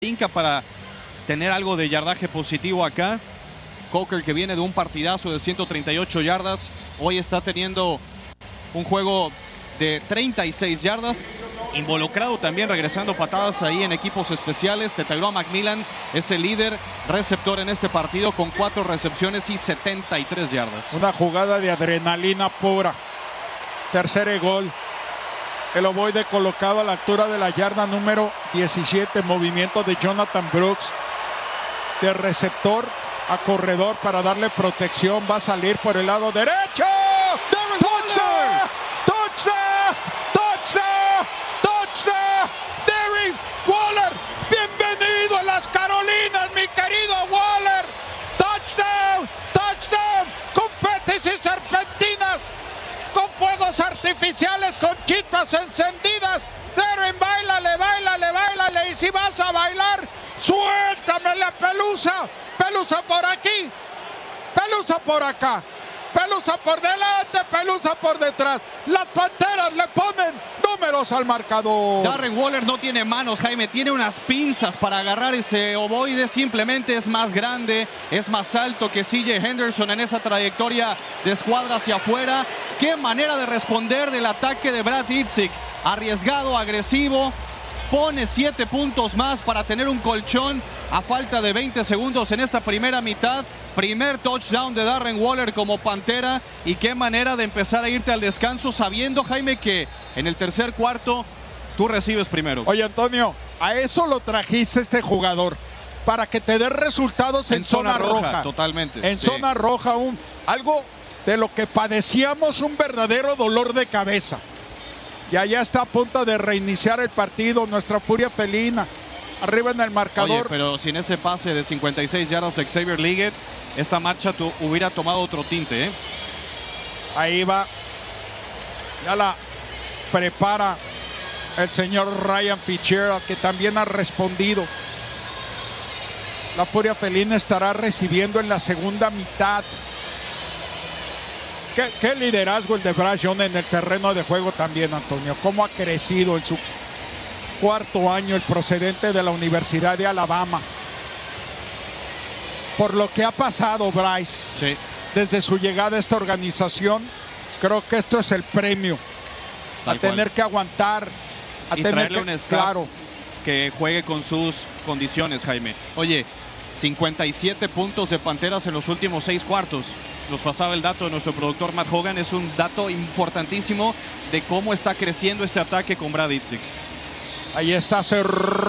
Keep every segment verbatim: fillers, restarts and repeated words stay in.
Inca para tener algo de yardaje positivo acá. Coker, que viene de un partidazo de ciento treinta y ocho yardas, hoy está teniendo un juego de treinta y seis yardas, involucrado también regresando patadas ahí en equipos especiales. Tetairo McMillan es el líder receptor en este partido con cuatro recepciones y setenta y tres yardas. Una jugada de adrenalina pura. Tercer gol. El ovoide colocado a la altura de la yarda número diecisiete. Movimiento de Jonathan Brooks. De receptor a corredor para darle protección. Va a salir por el lado derecho. ¡Touchdown! ¡Touchdown! ¡Touchdown! ¡Touchdown! ¡Darren Waller! ¡Bienvenido a las Carolinas, mi querido Waller! ¡Touchdown! ¡Touchdown! ¡Confetis y serpentinas! ¡Con fuegos artificiales! ¡Con chispas encendidas! ¡Darren, bailale, bailale, bailale! Y si vas a bailar, ¡suéltame la pelusa! ¡Pelusa por aquí! ¡Pelusa por acá! ¡Pelusa por delante! ¡Pelusa por detrás! Las Panteras le ponen números al marcador. Darren Waller no tiene manos, Jaime. Tiene unas pinzas para agarrar ese ovoide. Simplemente es más grande, es más alto que C J Henderson en esa trayectoria de escuadra hacia afuera. ¡Qué manera de responder del ataque de Brad Idzik! Arriesgado, agresivo. Pone siete puntos más para tener un colchón a falta de veinte segundos en esta primera mitad. Primer touchdown de Darren Waller como Pantera. Y qué manera de empezar a irte al descanso sabiendo, Jaime, que en el tercer cuarto tú recibes primero. Oye, Antonio, a eso lo trajiste este jugador, para que te dé resultados en, en zona, zona roja, roja. Totalmente. En sí. zona roja, un, algo de lo que padecíamos, un verdadero dolor de cabeza. Y allá está a punto de reiniciar el partido, nuestra furia felina. Arriba en el marcador. Oye, pero sin ese pase de cincuenta y seis yardas de Xavier Legette, esta marcha tu, hubiera tomado otro tinte, ¿eh? Ahí va. Ya la prepara el señor Ryan Fitzgerald, que también ha respondido. La furia felina estará recibiendo en la segunda mitad. ¿Qué, qué liderazgo el de Bryce Young en el terreno de juego también, Antonio. Cómo ha crecido en su cuarto año el procedente de la Universidad de Alabama. Por lo que ha pasado Bryce sí. desde su llegada a esta organización, creo que esto es el premio. Tal a cual. Tener que aguantar, a y tener traerle que, un staff claro, que juegue con sus condiciones, Jaime. Oye, cincuenta y siete puntos de Panteras en los últimos seis cuartos. Nos pasaba el dato de nuestro productor Matt Hogan. Es un dato importantísimo de cómo está creciendo este ataque con Brad Idzik. Ahí está, se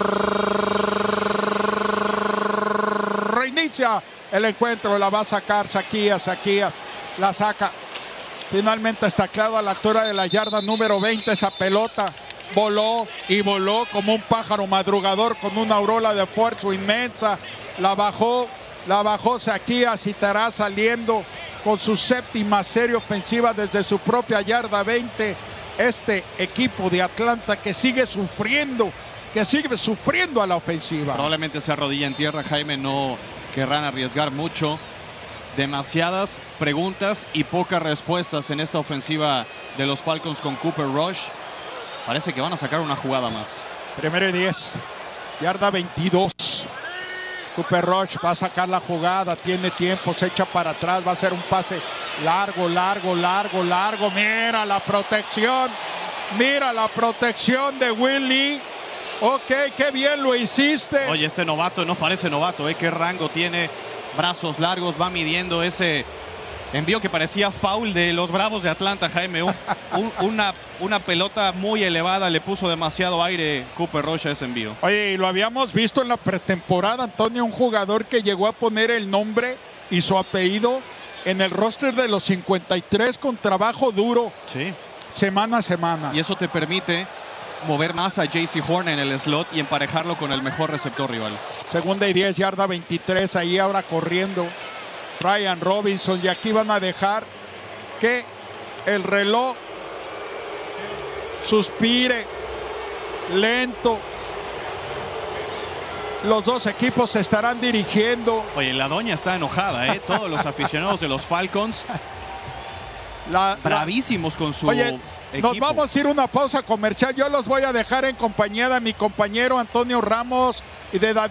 reinicia el encuentro. La va a sacar Zaquías, Zaquías la saca. Finalmente está claro a la altura de la yarda número veinte. Esa pelota voló y voló como un pájaro madrugador con una aureola de esfuerzo inmensa. La bajó, la bajó Zaquías y estará saliendo con su séptima serie ofensiva desde su propia yarda veinte. Este equipo de Atlanta que sigue sufriendo, que sigue sufriendo a la ofensiva. Probablemente se arrodilla en tierra, Jaime. No querrán arriesgar mucho. Demasiadas preguntas y pocas respuestas en esta ofensiva de los Falcons con Cooper Rush. Parece que van a sacar una jugada más. Primero y diez, yarda veintidós. Cooper Rush va a sacar la jugada, tiene tiempo, se echa para atrás, va a hacer un pase largo, largo, largo, largo. Mira la protección, mira la protección de Willie. Ok, qué bien lo hiciste. Oye, este novato no parece novato, ¿eh? Qué rango tiene, brazos largos, va midiendo ese envío que parecía foul de los Bravos de Atlanta, Jaime. Un, un, una, una pelota muy elevada, le puso demasiado aire Cooper Rush a ese envío. Oye, y lo habíamos visto en la pretemporada, Antonio, un jugador que llegó a poner el nombre y su apellido en el roster de los cincuenta y tres con trabajo duro. Sí. Semana a semana. Y eso te permite mover más a J C Horn en el slot y emparejarlo con el mejor receptor rival. Segunda y diez, yarda veintitrés, ahí ahora corriendo Ryan Robinson, y aquí van a dejar que el reloj suspire lento. Los dos equipos se estarán dirigiendo. Oye, la doña está enojada, ¿eh? Todos los aficionados de los Falcons la, bravísimos con su oye, equipo. Nos vamos a ir a una pausa comercial. Yo los voy a dejar en compañía de mi compañero Antonio Ramos y de David